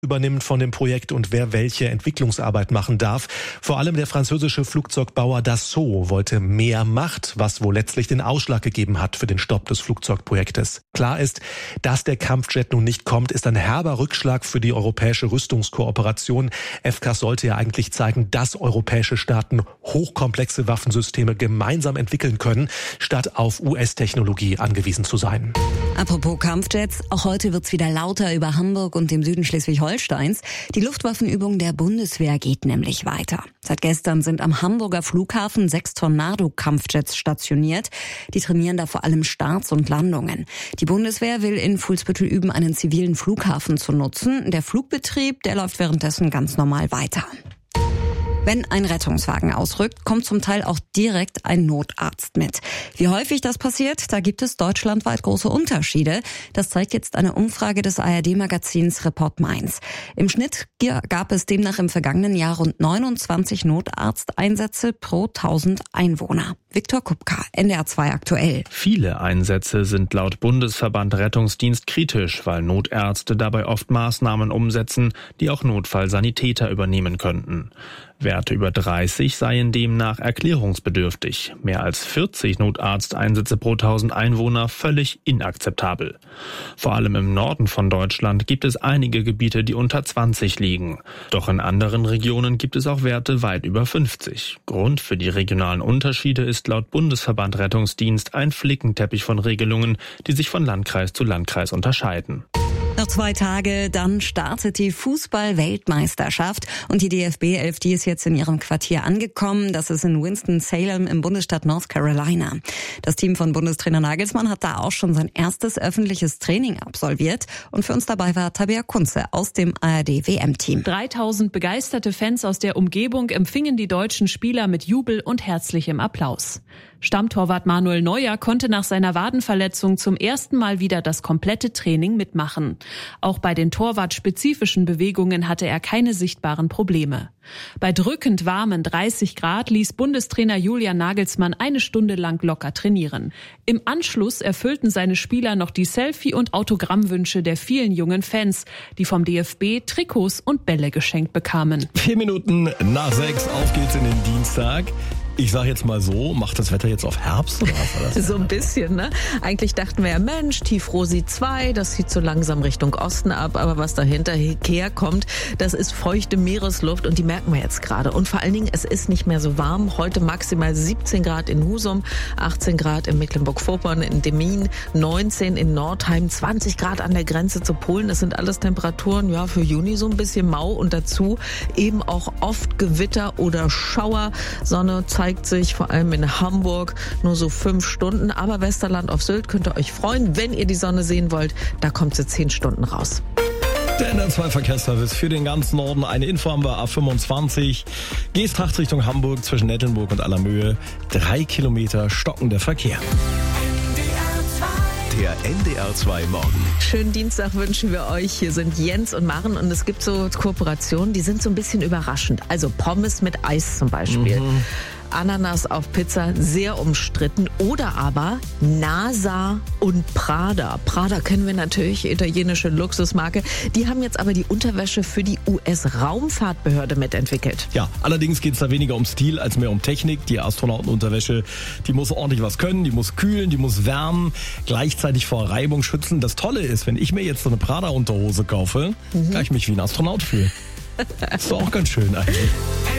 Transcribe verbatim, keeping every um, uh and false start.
übernimmt von dem Projekt und wer welche Entwicklungsarbeit machen darf. Vor allem der französische Flugzeugbauer Dassault wollte mehr Macht, was wohl letztlich den Ausschlag gegeben hat für den Stopp des Flugzeugprojektes. Klar ist, dass der Kampfjet nun nicht kommt, ist ein herber Rückschlag für die europäische Rüstungskooperation. F C A S sollte ja eigentlich zeigen, dass europäische Staaten hochkomplexe Waffensysteme gemeinsam entwickeln können, statt auf U S-Technologie angewiesen zu sein. Apropos Kampfjets, auch heute wird's wieder lauter über Hamburg und dem Süden Schleswig-Holsteins. Die Luftwaffenübung der Bundeswehr geht nämlich weiter. Seit gestern sind am Hamburger Flughafen sechs Tornado-Kampfjets stationiert. Die trainieren da vor allem Starts und Landungen. Die Bundeswehr will in Fuhlsbüttel üben, einen zivilen Flughafen zu nutzen. Der Flugbetrieb, der läuft währenddessen ganz normal weiter. Wenn ein Rettungswagen ausrückt, kommt zum Teil auch direkt ein Notarzt mit. Wie häufig das passiert, da gibt es deutschlandweit große Unterschiede. Das zeigt jetzt eine Umfrage des A R D-Magazins Report Mainz. Im Schnitt gab es demnach im vergangenen Jahr rund neunundzwanzig Notarzteinsätze pro tausend Einwohner. Viktor Kupka, N D R zwei aktuell. Viele Einsätze sind laut Bundesverband Rettungsdienst kritisch, weil Notärzte dabei oft Maßnahmen umsetzen, die auch Notfallsanitäter übernehmen könnten. Werte über dreißig seien demnach erklärungsbedürftig. Mehr als vierzig Notarzteinsätze pro tausend Einwohner völlig inakzeptabel. Vor allem im Norden von Deutschland gibt es einige Gebiete, die unter zwanzig liegen. Doch in anderen Regionen gibt es auch Werte weit über fünfzig. Grund für die regionalen Unterschiede ist laut Bundesverband Rettungsdienst ein Flickenteppich von Regelungen, die sich von Landkreis zu Landkreis unterscheiden. Noch zwei Tage, dann startet die Fußball-Weltmeisterschaft und die D F B elf, die ist jetzt in ihrem Quartier angekommen. Das ist in Winston-Salem im Bundesstaat North Carolina. Das Team von Bundestrainer Nagelsmann hat da auch schon sein erstes öffentliches Training absolviert und für uns dabei war Tabea Kunze aus dem A R D-W M-Team. dreitausend begeisterte Fans aus der Umgebung empfingen die deutschen Spieler mit Jubel und herzlichem Applaus. Stammtorwart Manuel Neuer konnte nach seiner Wadenverletzung zum ersten Mal wieder das komplette Training mitmachen. Auch bei den torwartspezifischen Bewegungen hatte er keine sichtbaren Probleme. Bei drückend warmen dreißig Grad ließ Bundestrainer Julian Nagelsmann eine Stunde lang locker trainieren. Im Anschluss erfüllten seine Spieler noch die Selfie- und Autogrammwünsche der vielen jungen Fans, die vom D F B Trikots und Bälle geschenkt bekamen. Vier Minuten nach sechs, auf geht's in den Dienstag. Ich sage jetzt mal so, macht das Wetter jetzt auf Herbst oder was war das? So ein bisschen, ne? Eigentlich dachten wir ja, Mensch, Tiefrosi zwei, das zieht so langsam Richtung Osten ab, aber was dahinter herkommt, das ist feuchte Meeresluft und die merken wir jetzt gerade. Und vor allen Dingen, es ist nicht mehr so warm. Heute maximal siebzehn Grad in Husum, achtzehn Grad in Mecklenburg-Vorpommern, in Demmin, neunzehn in Nordheim, zwanzig Grad an der Grenze zu Polen. Das sind alles Temperaturen, ja, für Juni so ein bisschen mau und dazu eben auch oft Gewitter oder Schauer. Sonne zeigt sich vor allem in Hamburg nur so fünf Stunden, aber Westerland auf Sylt könnt ihr euch freuen, wenn ihr die Sonne sehen wollt, da kommt sie zehn Stunden raus. Der N D R zwei Verkehrsservice für den ganzen Norden. Eine Info haben wir A fünfundzwanzig. Geesthacht Richtung Hamburg zwischen Nettelnburg und Allermöhe. Drei Kilometer stockender Verkehr. Der N D R zwei Morgen. Schönen Dienstag wünschen wir euch. Hier sind Jens und Maren und es gibt so Kooperationen, die sind so ein bisschen überraschend. Also Pommes mit Eis zum Beispiel. Mhm. Ananas auf Pizza, sehr umstritten. Oder aber NASA und Prada. Prada kennen wir natürlich, italienische Luxusmarke. Die haben jetzt aber die Unterwäsche für die U S-Raumfahrtbehörde mitentwickelt. Ja, allerdings geht es da weniger um Stil als mehr um Technik. Die Astronautenunterwäsche, die muss ordentlich was können, die muss kühlen, die muss wärmen, gleichzeitig vor Reibung schützen. Das Tolle ist, wenn ich mir jetzt so eine Prada-Unterhose kaufe, mhm. kann ich mich wie ein Astronaut fühlen. Ist doch auch ganz schön eigentlich.